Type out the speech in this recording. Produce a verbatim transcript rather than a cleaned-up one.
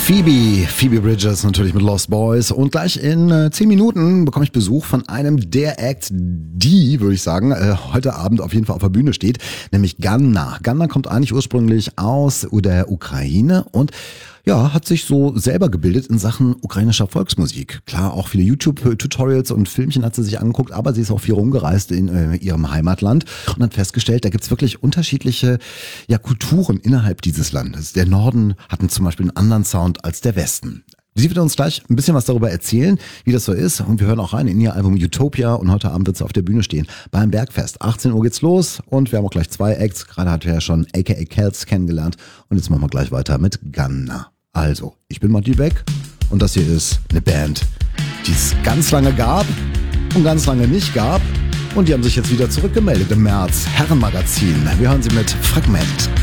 Phoebe, Phoebe Bridgers natürlich mit Lost Boys und gleich in äh, zehn Minuten bekomme ich Besuch von einem der Acts, die, würde ich sagen, äh, heute Abend auf jeden Fall auf der Bühne steht, nämlich Ganna. Ganna kommt eigentlich ursprünglich aus der Ukraine und ja, hat sich so selber gebildet in Sachen ukrainischer Volksmusik. Klar, auch viele YouTube-Tutorials und Filmchen hat sie sich angeguckt, aber sie ist auch viel rumgereist in äh, ihrem Heimatland und hat festgestellt, da gibt's wirklich unterschiedliche ja, Kulturen innerhalb dieses Landes. Der Norden hat zum Beispiel einen anderen Sound als der Westen. Sie wird uns gleich ein bisschen was darüber erzählen, wie das so ist. Und wir hören auch rein in ihr Album Utopia. Und heute Abend wird sie auf der Bühne stehen beim Bergfest. achtzehn Uhr geht's los und wir haben auch gleich zwei Acts. Gerade hat er ja schon A K A Kels kennengelernt. Und jetzt machen wir gleich weiter mit Ganna. Also, ich bin Matti Beck und das hier ist eine Band, die es ganz lange gab und ganz lange nicht gab. Und die haben sich jetzt wieder zurückgemeldet im März. Herrenmagazin. Wir hören sie mit Fragment.